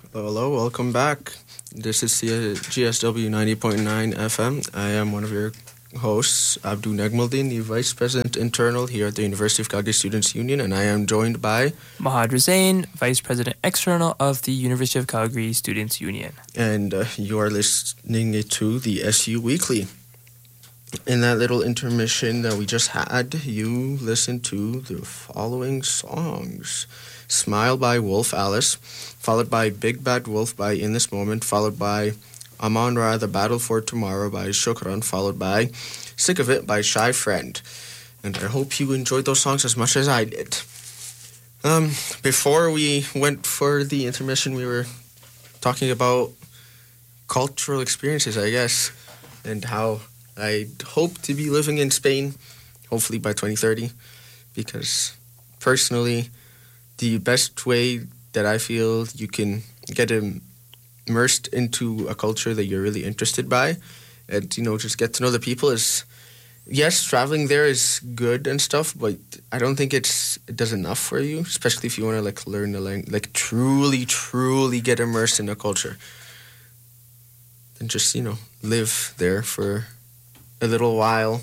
Hello, welcome back. This is GSW 90.9 FM. I am one of your hosts, Abdu Negmuldin, the Vice President Internal here at the University of Calgary Students' Union, and I am joined by Mahad Razain, Vice President External of the University of Calgary Students' Union. And you are listening to the SU Weekly. In that little intermission that we just had, you listened to the following songs. Smile by Wolf Alice, followed by Big Bad Wolf by In This Moment, followed by Amon Ra, The Battle for Tomorrow by Shukran, followed by Sick of It by Shy Friend. And I hope you enjoyed those songs as much as I did. Before we went for the intermission, we were talking about cultural experiences, I guess, and how I hope to be living in Spain, hopefully by 2030, because personally, the best way that I feel you can get immersed into a culture that you're really interested by and, just get to know the people is, yes, traveling there is good and stuff, but I don't think it does enough for you, especially if you want to, learn the language, truly get immersed in a culture. And just, live there for a little while.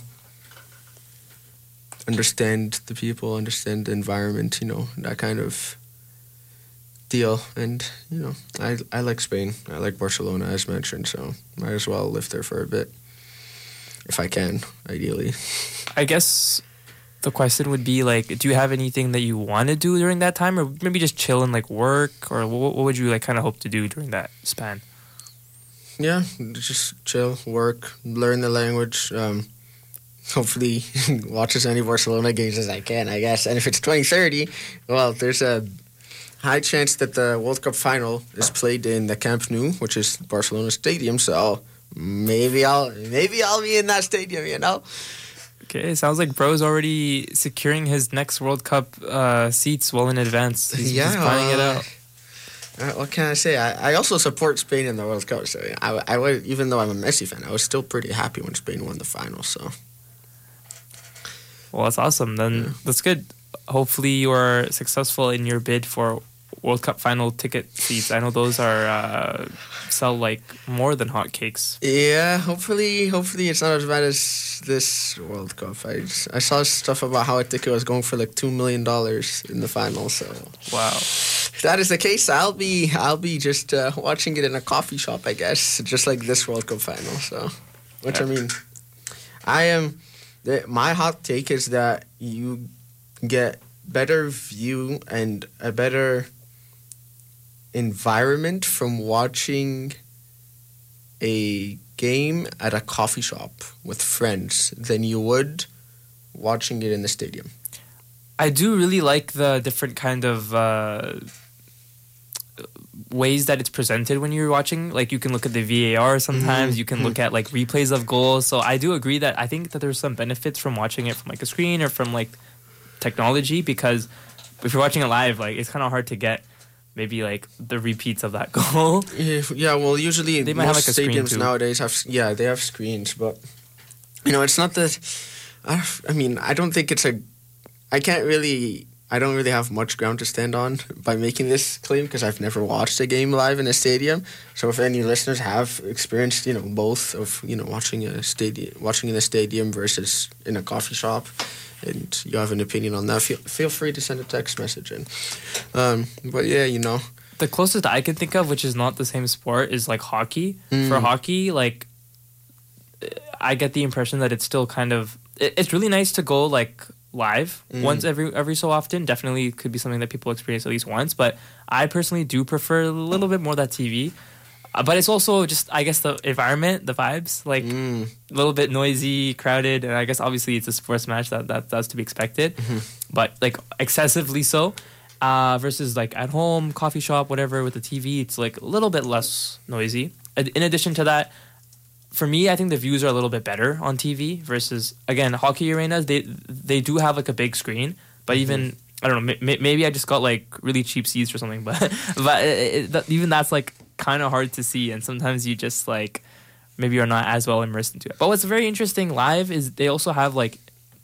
Understand the people, understand the environment, that kind of deal. And, I like Spain. I like Barcelona, as mentioned, so might as well live there for a bit. If I can, ideally. I guess the question would be, do you have anything that you want to do during that time? Or maybe just chill and, work? Or what would you, kind of hope to do during that span? Yeah, just chill, work, learn the language, hopefully watch as many Barcelona games as I can, I guess. And if it's 2030, well, there's a high chance that the World Cup final is played in the Camp Nou, which is Barcelona Stadium. So maybe I'll be in that stadium, Okay, sounds like bro's already securing his next World Cup seats well in advance. He's planning it out. What can I say? I also support Spain in the World Cup. So I would, even though I'm a Messi fan, I was still pretty happy when Spain won the final. So. Well, that's awesome. Then that's good. Hopefully you are successful in your bid for World Cup final ticket seats. I know those are sell more than hotcakes. Yeah, hopefully it's not as bad as this World Cup. I saw stuff about how a ticket was going for $2 million in the final. So wow, if that is the case, I'll be just watching it in a coffee shop, I guess, just like this World Cup final. So, which I mean, my hot take is that you get better view and a better environment from watching a game at a coffee shop with friends than you would watching it in the stadium. I do really like the different kind of ways that it's presented when you're watching. You can look at the VAR sometimes. You can look at replays of goals. So I do agree that I think that there's some benefits from watching it from a screen or from technology, because if you're watching it live, it's kind of hard to get maybe the repeats of that goal. Yeah, well, usually they might most have a stadiums screen nowadays they have screens, but it's not that. I mean, I don't think it's I don't really have much ground to stand on by making this claim, because I've never watched a game live in a stadium. So if any listeners have experienced, both of, watching in a stadium versus in a coffee shop, and you have an opinion on that, feel free to send a text message in. But yeah, the closest I can think of, which is not the same sport, is hockey. For hockey, I get the impression that it's still kind of, it's really nice to go live once every so often. Definitely could be something that people experience at least once, but I personally do prefer a little bit more that TV. But it's also just, I guess, the environment, the vibes, a little bit noisy, crowded, and I guess obviously it's a sports match that's to be expected, but excessively so. Versus at home, coffee shop, whatever, with the TV, it's a little bit less noisy. In addition to that, for me, I think the views are a little bit better on TV versus, again, hockey arenas. They do have a big screen, but even, I don't know, maybe I just got really cheap seats or something, but even that's kind of hard to see, and sometimes you just maybe you're not as well immersed into it. But what's very interesting live is they also have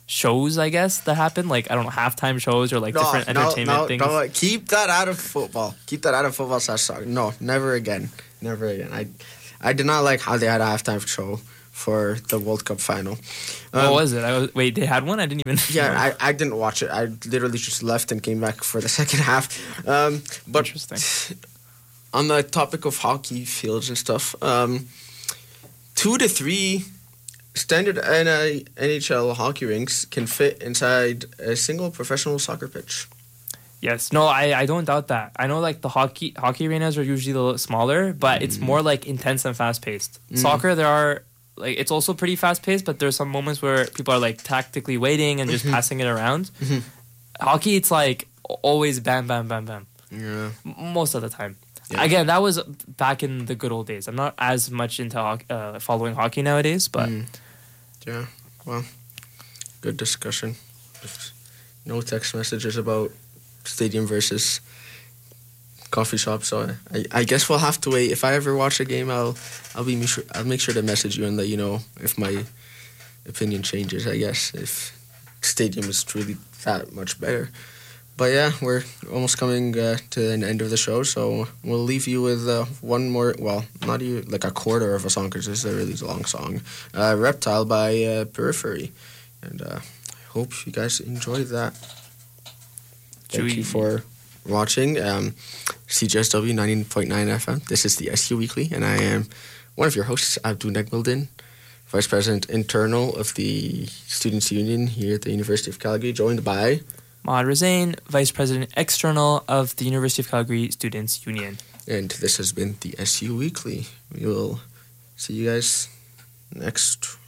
shows, I guess, that happen. Like, I don't know, halftime shows or like different entertainment things. No, keep that out of football. Keep that out of football / soccer. No, never again. Never again. I did not like how they had a halftime show for the World Cup final. What was it? Wait, they had one? I didn't even Yeah, I didn't watch it. I literally just left and came back for the second half. But Interesting. On the topic of hockey fields and stuff, 2 to 3 standard NHL hockey rinks can fit inside a single professional soccer pitch. Yes. No, I don't doubt that. I know like the hockey arenas are usually a little smaller, but it's more like intense and fast paced. Soccer, there are like it's also pretty fast paced, but there's some moments where people are like tactically waiting and just passing it around. Hockey, it's like always bam, bam, bam, bam. Yeah. Most of the time. Yeah. Again, that was back in the good old days. I'm not as much into following hockey nowadays, but Yeah, well, good discussion. No text messages about stadium versus coffee shop, so I guess we'll have to wait. If I ever watch a game, I'll make sure to message you and let you know if my opinion changes. I guess if stadium is truly that much better. But yeah, we're almost coming to an end of the show, so we'll leave you with one more, well, not even like a quarter of a song, because this is a really long song. Reptile by Periphery. And I hope you guys enjoyed that. Thank you for watching CJSW 90.9 FM. This is the SU Weekly, and I am one of your hosts, Abdul Negmildin, Vice President Internal of the Students' Union here at the University of Calgary, joined by Mahad Razain, Vice President External of the University of Calgary Students' Union. And this has been the SU Weekly. We will see you guys next